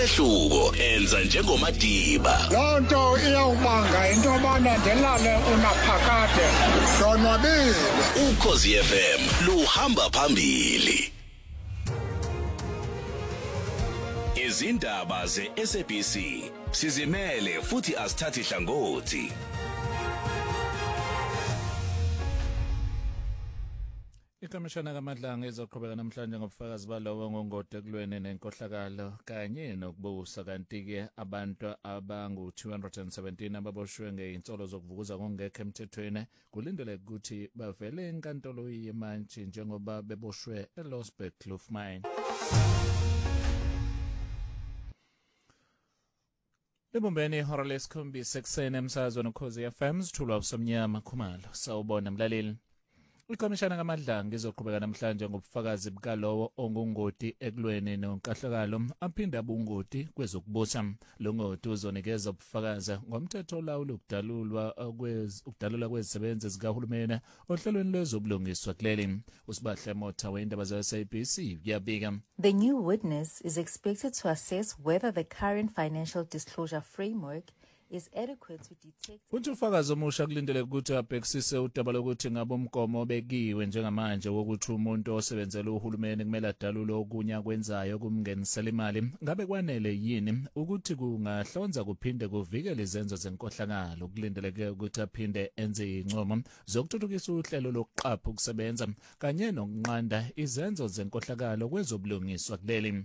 ehluko enza njengomadiba. Lonto iyawubanga into yobana ndelale unaphakade donwabile. Ukhozi FM luhamba phambili. Izindaba ze-SABC sizimele futhi asithathi hlangothi. Ikamishana kaMadlanga izoqhubeka namhlanje ngobufakazi balowo ngongode ekulweni nenkohlakalo kanye nokubusa kanti-ke abantu abangu-217 ababoshwe ngeinsolo zokuvukuza ngokungekho emthethweni kulindeleke ukuthi bavele enkantolo yemantshi njengoba beboshwe eLosberg Kloof Mine. Libumbeni ihora lesikhombisa ekuseni emsakazweni Ukhozi FM sithulwa uSomnyama Khumalo. Sawubona mlaleli. Ikamishana kaMadlanga izoqhubeka namhlanje ngobufakazi bukalowo ongungoti ekulweni nenkohlakalo aphinde abungoti kwezokubusa. Lo ngoti uzonikeza ubufakazi ngomthetho olawula ukudalulwa kwezisebenzi zikahulumeni ohlelweni lwezobulungiswa kuleli. Usibahle Motha weindaba ze-SABC uyabika. The new witness is expected to assess whether the current financial disclosure framework is adequate to detect. Uthi ufakazi omusha kulindeleke ukuthi abhekisise udaba lokuthi ngabe umgomo obekiwe njengamanje wokuthi umuntu osebenzela uhulumeni kumele adalule okunye akwenzayo kumngenisela imali ngabe kwanele yini ukuthi kungahlonza kuphinde kuvikele izenzo zenkohlakalo. Kulindeleke ukuthi aphinde enze incomo zokuthuthukisa uhlelo lokuqapha ukusebenza kanye nokunqanda izenzo zenkohlakalo kwezobulungiswa kuleli.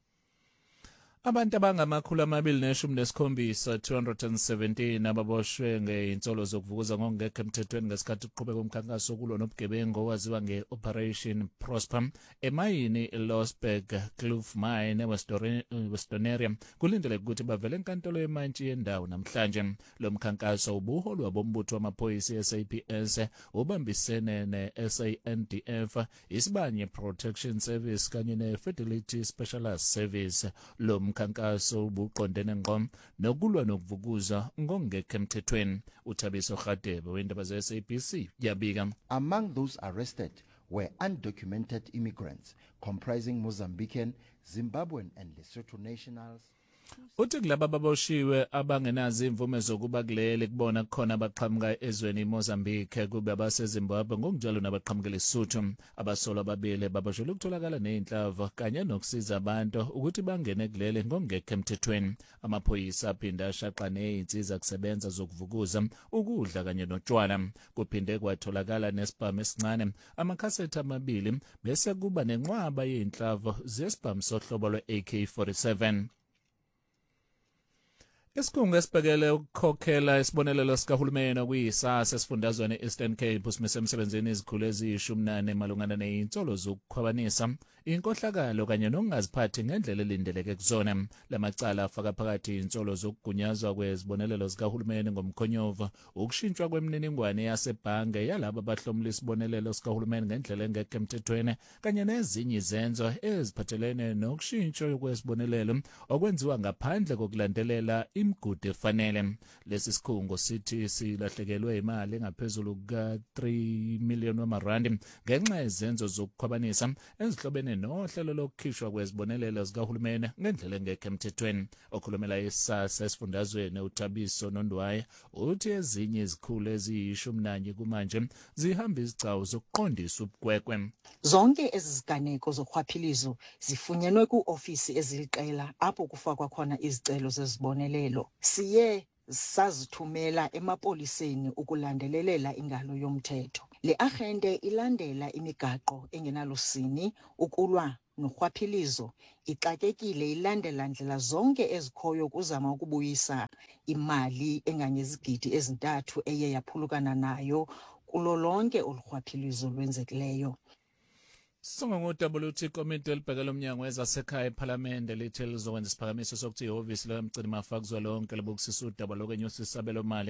Abantu abangama-217 217 ababoshwe ngeinsolo zokuvukuza ngokungekho emthethweni ngesikhathi kuqhubeka umkhankaso kulwa nobugebengu owaziwa nge-Operation Prosper emayini eLosberg Kloof Mine eWestonaria kulindeleke ukuthi bavele enkantolo yemantshi yendawo namhlanje. Lo mkhankaso ubuholwa bombutho wamaphoyisa e-SAPS ubambisene ne-SANDF, isibanye Protection Service kanye ne-Fidelity Specialist Service. Lo mkhankaso ubuqondene ngqo nokulwa nokuvukuza ngokungekho emthethweni. Uthabiso Radebe weindaba ze-SABC yabika. Among those arrested were undocumented immigrants comprising Mozambican, Zimbabwean and Lesotho nationals. Uthi kulaba ababoshiwe abangenazo imvume zokuba kulele kubona khona abaqhamuka ezweni Mozambique kube abaseZimbabwe ngokunjalo nabaqhamuka eLesotho. Abasolwa ababili baboshelwe ukutholakala nezinhlava kanye nokusiza abantu ukuthi bangene kulele ngokungekho emthethweni. Amaphoyisa aphinda ashaqa nezinsiza kusebenza zokuvukuza ukudla kanye notshwala. Kuphinde kwatholakala nesibhamu esincane, amakhasethi amabili bese kuba nenqwaba yezinhlava zesibhamu sohlobo lwe-AK-47. Isikhungo esibhekele ukukhokhela isibonelelo sikahulumeni okuyisasa esifundazweni e-Eastern Cape usimise emsebenzini izikhulu eziyi-14 malungana nezinsolo zokukhwabanisa, inkohlakalo kanye nokungaziphathi ngendlela elindeleke kuzona. Lamacala afaka phakathi izinsolo zokugunyazwa kwezibonelelo zikahulumeni ngomkhonyovu, ukushintshwa kwemininingwane yasebhange yalabo abahlomula isibonelelo sikahulumeni ngendlela engekho emthethweni kanye nezinye izenzo eziphathelene nokushintshwa kwezibonelelo okwenziwa ngaphandle kokulandelela imigudu efanele. Lesi sikhungo sithi silahlekelwe imali engaphezulu ka-3 million wamarandi ngenxa yezenzo zokukhwabanisa ezihlobene nohlelo lokukhishwa kwezibonelelo zikahulumeni ngendlela engekho emthethweni. Okhulumela isasa esifundazweni uThabiso Nondwaye uthi ezinye izikhulu eziyi-11 kumanje zihamba izigcawu zokuqondisa ubugwegwe. Zonke eziziganeko zokhwaphilizo zifunyenwe ku-ofisi eziliqela apho kufakwa khona izicelo zezibonelelo. Siye sazithumela emapoliseni ukulandelelela ingalo yomthetho. Le agente ilandela imigaqo engenalusini ukulwa nokhwaphilizo, ixakekile ilandela ndlela zonke ezikhoyo kuzama ukubuyisa imali enganyezigidi ezintathu eye yaphulukana nayo kulo lonke olukhwaphilizo lwenzekileyo. Songa ngo-WT ikomiti elibhekela umnyango wezasekhaya ePhalamende lithe lizokwenza isiphakamiso sokuthi ihhovisi lomgcinimafa kuzwelonke libukisisa udaba lokwenyusa isabelomali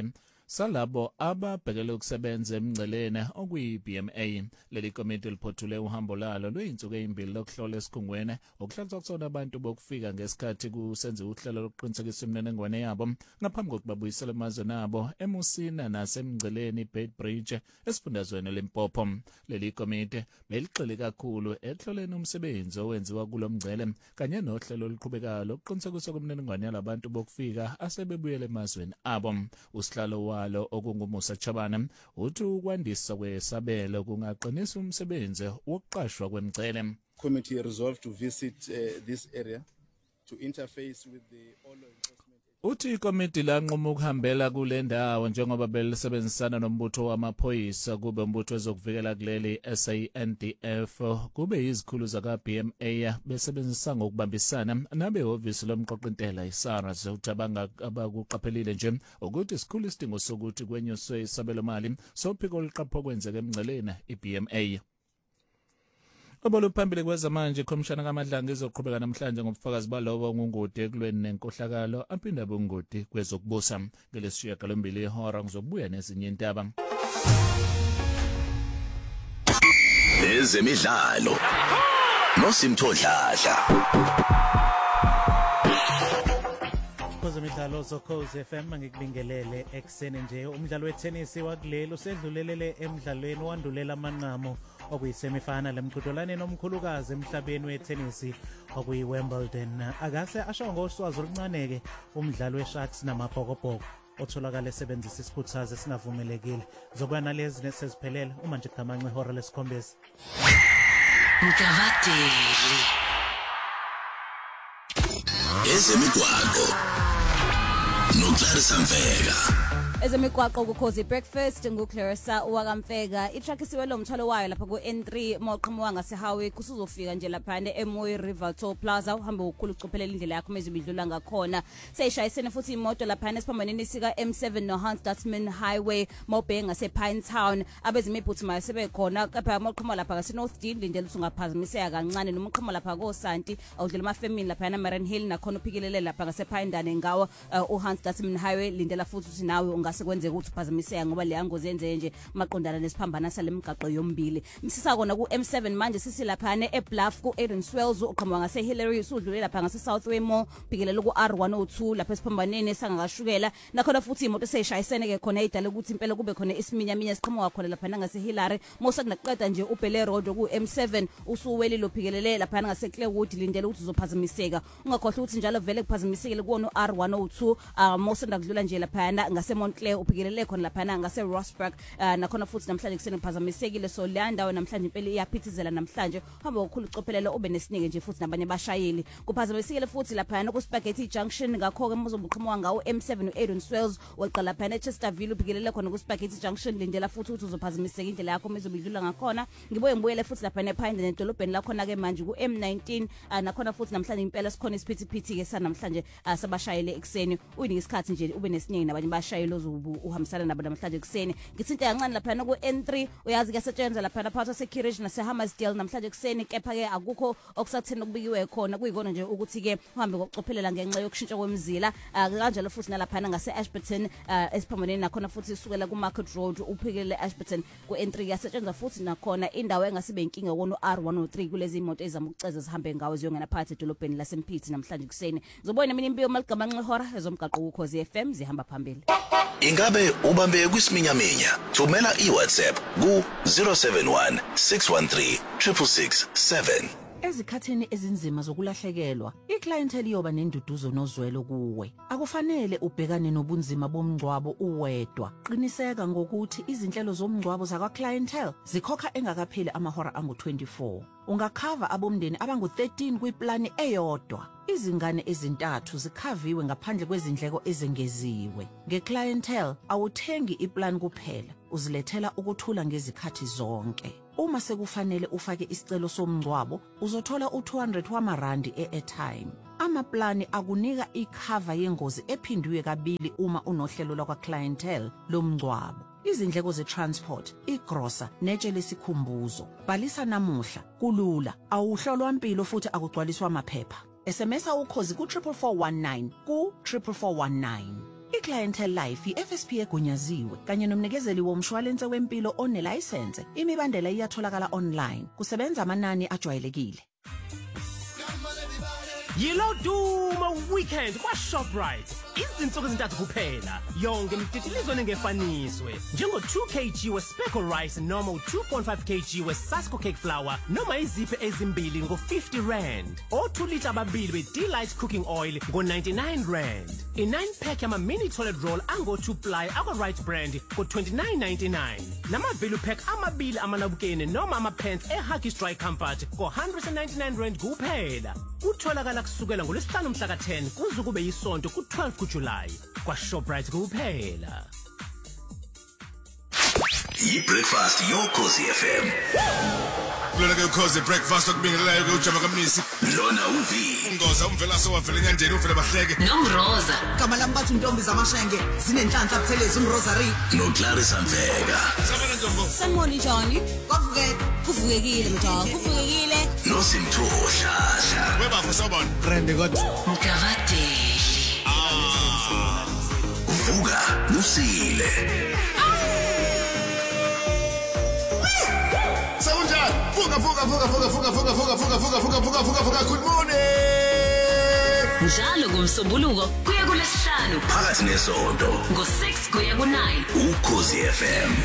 salabo ababhekele ukusebenza emngceleni okuyi-BMA. Leli komiti liphothule uhambo lalo lweyinsuku ezimbili lokuhlola esikhungweni okuhlanzwa kusona abantu bokufika ngesikhathi kusenziwa uhlelo lokuqinisekisa imininingwane yabo ngaphambi kokuba buyisele emazweni abo eMusina nasemngceleni Beitbridge esifundazweni Limpopo. Leli komiti beligxile kakhulu ekuhloleni umsebenzi owenziwa kulo mngcele kanye nohlelo oluqhubekayo lokuqinisekisa imininingwane yalabantu bokufika asebebuyele emazweni abo. Usihlalo walo okungumusa Chabane uthi ukwandisa kwesabelo kungaqinisa umsebenzi wokuqashwa kwemngcele. Committee resolved to visit this area to interface with the law enforcement. Uthi ikomiti lanquma ukuhambela kule ndawo njengoba belisebenzisana nombutho wamaphoyisa kube umbutho wezokuvikela kuleli SANDF kube izikhulu zaka-BMA besebenzisa ngokubambisana nabehhovisi lomqoqintela iSARS. Utabanga abakuqaphelile nje ukuthi isikhulu isidingo sokuthi kwenyuswe isabelomali sophiko oluqapho kwenzeka emngceleni iBMA. Oboluphambili kwezamanje ikhomishana kaMadlanga izoqhubeka namhlanje ngobufakazi balobo ngungudi ekulweni nenkohlakalo aphinda bungudi kwezokubusa. Ngelesishiyagalombili ihora ngizobuya nezinye indaba. Ezemidlalo noSimthodladla. Kwezemidlalo Ukhozi FM ngikubingelele ekseni nje umdlalo wetennis wakuleli usedlulelele emidlalweni wandulela amanqamo okuyisemifinal emqhudelaneni omkhulukazi emhlabeni wetennis okuyiWimbledon. Akase asho ngoswazi oluncane-ke umdlalo weshots namabhokobhoko otholakala esebenzisa isikhuthazi esingavumelekile. Zokuba nalezi neseziphelele uma nje kugamanxa ihora lesikhombisa. Mtavadeli. Ezemigwaqo noClarissa Mfeka. Ezemigwaqo kuKhozi Breakfast nguClarissa wakamfeka. Itruck isiwele umthwalo wayo lapha ku-N3 mawuqhamuka ngaseHighway kusuzofika nje lapha eMoy River Toll Plaza uhambe ukukhulu ucophelela indlela yakho mezibidlula ngakhona. Seyishayisene futhi imoto lapha esiphambaneni sika M7 noHans Dutman Highway mawubheka ngasePinetown. Abezimiphuthumayo sebekhona kapha mawuqhamuka lapha ngaseNorth Dean lindlela ukuthi ungaphazamiseka kancane noma uqhamuka lapha koSanti awudlela amafemini lapha eMarine Hill nakhona uphikelele lapha ngasePindane ngawo uHans Dutman Highway lindlela futhi ukuthi nawe ngase kwenzeka ukuthi uphazamiseka ngoba le yangozi yenze nje maqondana nesiphambana salemigaqo yombili. Msisa kona ku M7 manje sisi lapha eBluff ku Aaron Swells uqhamuka ngase Hillary usudlule lapha ngase Southway Mall phikelela ku R102 lapha esiphambaneni esangakashukela nakhona futhi imoto seyishayisene ke khona idala ukuthi impela kube khona isiminyaminya siqhamuka khona lapha ngase Hillary mosa kunaqeda nje uBele Road ku M7 usuweli lophikelele lapha ngase Clearwood lindela ukuthi uzophazamiseka. Ungakhohlwa ukuthi njalo vele kuphazamisekile kuona R102 mosa ndakudlula nje lapha ngase Montclair uphikelele khona lapha ngase Rossburg nakhona futhi namhlanje kusene kuphazamisekile so le ndawo namhlanje impela iyaphithizela namhlanje hamba ukukhulu ucophelela ube nesinike nje futhi nabanye bashayeli kuphazamisekile futhi lapha ku Spaghetti Junction ngakho ke uzobuqhamuka ngawo M7 uAaron Swells weqa lapha eChesterville uphikelele khona ku Spaghetti Junction lindela futhi ukuthi uzophazamiseka indlela yakho mezobidlula ngakhona. Ngibuyele futhi lapha ePindane edolobheni lakhona ke manje ku M19 nakhona futhi namhlanje impela sikhona isiphithiphithi ke sanamhlanje sabashayeli ekseni uyinika isikhathi nje ube nesinike nabanye bashayeli uhambisana nabo namhlanje kuseni. Ngithinta kancane lapha ku N3 uyazi kuyasetshenzwa lapha phakathi eSecurity naseHammersdale namhlanje kuseni kepha ke akukho okusathena ukubikiwe khona kuyikona nje ukuthi ke uhambe ngokucophelela ngenxa yokushintsha kwemizila kanjalo futhi nalapha ngase Ashburton esiphambaneni nakhona futhi isukela ku Market Road uphikelele Ashburton ku N3 yasetshenzwa futhi nakhona indawo engasibe inkinga wona R103 kulezi imoto ezama ukuceza zihambe ngawo ziyongena phakathi edolobheni laseMphithi namhlanje kuseni. Ngizobona mina impiyo maligamanxa ihora ezomgaqo kuKhozi FM zihamba phambili. Ingabe ubambe kwisiminyaminya? Thumela iWhatsApp ku 071 613 667. Ezikhathini ezinzima zokulahlekelwa, iclientele yoba nenduduzo nozwelo kuwe. Akufanele ubhekane nobunzima bomngcwabo uwedwa. Qiniseka ngokuthi izinhlelo zomngcwabo zakwa-clientele zikhokha engakapheli amahora angu-24. Ungakhava abomndeni abangu-13 kwiplani eyodwa. Izingane ezintathu zikhaviwe ngaphandle kwezindleko ezengeziwe. Nge-clientele awuthengi iplan kuphela, uzilethela ukuthula ngezikhathi zonke. Uma sekufanele ufake isicelo somngcwabo, uzothola u200 wamarandi e-airtime. Amaplani akunika ikhava yengozi ephindiwe kabili uma unohlelo lakwa-clientele lomngcwabo. Izindleko ze-transport, igrosa, netshe lesikhumbuzo. Bhalisa namuhla, kulula, awuhlolwa impilo futhi akugcwaliswa amaphepha. SMS Ukhozi ku 44419 ku 44419. iClientele Life iFSP egunyaziwe kanye nomnikezeli womshwalense wempilo onelicense. Imibandela iyatholakala online. Kusebenza amanani ajwayelekile. Yilo Duma weekend kwa Shoprite. Izinsuku ezintathu kuphela. Yonke imtitilizo nengefaniswe. Njengo 2 kg we speckle rice noma 2.5 kg we Sasco cake flour noma iziphe ezimbili ngo 50 rand. O 2 liter ababili we Delight cooking oil ngo 99 rand. I9 pack yama mini toilet roll ango 2 ply akwa Right brand ngo 29.99. Nama value pack amabili amanabukene noma ama pants Huggies Dry Comfort ngo 199 rand kuphela. Utholakala kusukela ngolesihlanu mhla ka10 kuze kube yisonto ku12 kuJuly kwa Shoprite kuphela. I-breakfast yoKhosi FM. Lona ke ukhozi breakfast okubingelelayo ke ujama kamnisi. Lona uvi. Ngoza umvelaso wavela enyandeni uvela bahleke. Nomroza. Gama lami bathi intombi zamashenge zinenhlanhla buthelezi umrosary. NoClarissa Mfeka. Sabona Ntombo. Sanibona njani? Kuvukekile mntwana, kuvukekile. NoSimthosha. Webafo sabona. Rende kodwa. Mkavadeli. Vuka Lusile. Sawunjani? Vuka. Good morning. Njalo ngomsombuluko kuya kulesihlanu Phakathi nesonto ngo6 kuya ku9 uKhosi FM.